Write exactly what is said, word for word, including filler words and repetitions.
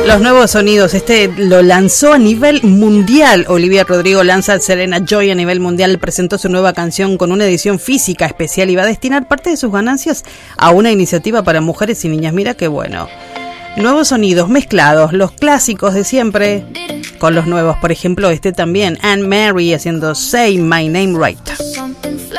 Los nuevos sonidos, este lo lanzó a nivel mundial. Olivia Rodrigo lanza Serena Joy a nivel mundial, presentó su nueva canción con una edición física especial y va a destinar parte de sus ganancias a una iniciativa para mujeres y niñas. Mira qué bueno. Nuevos sonidos mezclados, los clásicos de siempre con los nuevos. Por ejemplo, este también, Anne Mary haciendo Say My Name Right.